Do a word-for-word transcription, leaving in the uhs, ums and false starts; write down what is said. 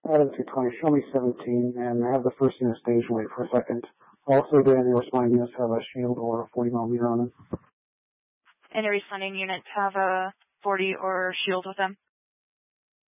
Adam two twenty, show me seventeen, and have the first unit stage wait for a second. Also, do any responding units have a shield or a forty millimeter on them? Any responding units have a forty or shield with them?